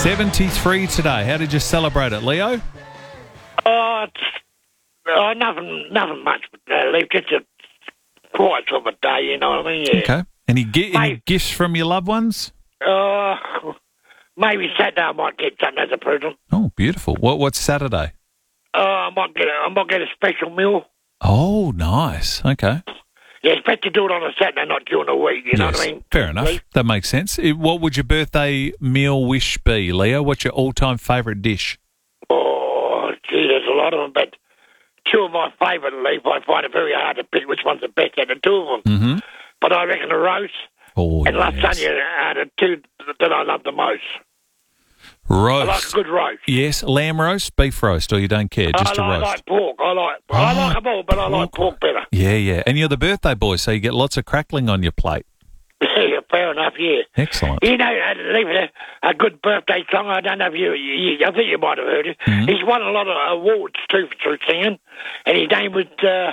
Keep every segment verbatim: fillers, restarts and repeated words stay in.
seventy-three today. How did you celebrate it, Leo? Oh, it's, oh nothing, nothing much, but uh, Leave, just a quiet sort of a day, you know what I mean? Yeah. Okay. Any, gi- any Mate. gifts from your loved ones? Uh, maybe Saturday I might get something as a present. Oh, beautiful. What? What's Saturday? Uh, I might get a, I might get a special meal. Oh, nice. Okay. Yeah, it's better to do it on a Saturday, not during the week, you know Yes, what I mean? fair enough. Leave. That makes sense. It- What would your birthday meal wish be, Leo? What's your all-time favourite dish? Oh, gee, there's a lot of them, but two of my favourite, Leaf, I find it very hard to pick which one's the best out of the two of them. Mm-hmm. But I reckon the roast Oh, and yes. lasagna are the two that I love the most. I like a Roast. good roast. Yes, lamb roast, beef roast, or you don't care, just I a like, roast. like pork. I like I Oh, like them all, but I like pork better. Yeah, yeah. And you're the birthday boy, so you get lots of crackling on your plate. Yeah, fair enough, yeah. Excellent. You know, uh, Leaf, a, a good birthday song, I don't know if you, you I think you might have heard it. Mhm. He's won a lot of awards, too, through singing, and his name was, uh,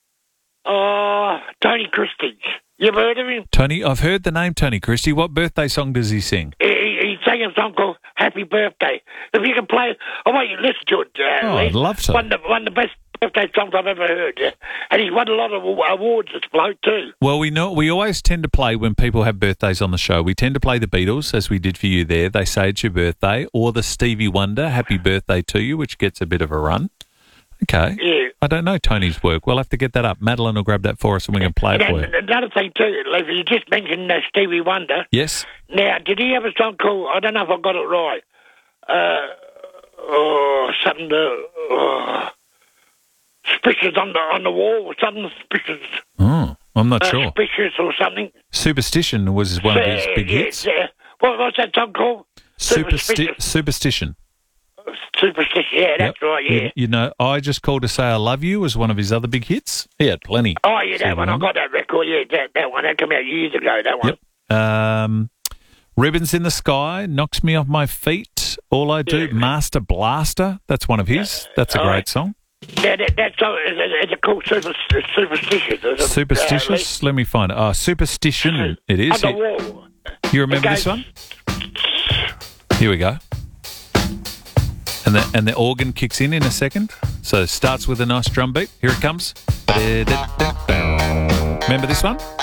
oh, Tony Christie. You ever heard of him? Tony, I've heard the name Tony Christie. What birthday song does he sing? He, he, he sang a song called Happy Birthday. If you can play, I want you to listen to it. Uh, Oh, Leaf. I'd love to. One of, the, one of the best birthday songs I've ever heard. Yeah. And he's won a lot of awards, this bloke, too. Well, we know we always tend to play when people have birthdays on the show. We tend to play the Beatles, as we did for you there. They say it's your birthday, or the Stevie Wonder, Happy Birthday to You, which gets a bit of a run. Okay. Yeah. I don't know Tony's work. We'll have to get that up. Madeline will grab that for us and we can play it And for you. then another thing, too, Leaf, you just mentioned uh, Stevie Wonder. Yes? Now, did he have a song called, I don't know if I got it right, uh, oh, something, uh, oh, Suspicious on the, on the wall or something, Suspicious, Oh, I'm not uh, sure. Suspicious or something. Superstition was one of his Uh, big yeah, hits. yeah. What, what's that song called? Supersti- Superstitious. Superstition. Superstitious, yeah, that's Yep. right, yeah. You, you know, I Just Called to Say I Love You was one of his other big hits. He had plenty. Oh, yeah, that Stevie one. I Wonder. got that record, yeah, that, that one. That came out years ago, that one. Yep. Um, Ribbons in the Sky, Knocks Me Off My Feet, All I Do, Yeah. Master Blaster. That's one of his. That's a All great right. song. That, that, that song is, is it called super, Superstitious? Is it, uh, Superstitious. Let me find it. Oh, Superstition. It Lee? is. On the wall. You remember Okay. this one? Here we go. And the and the organ kicks in in a second. So it starts with a nice drum beat. Here it comes. Remember this one?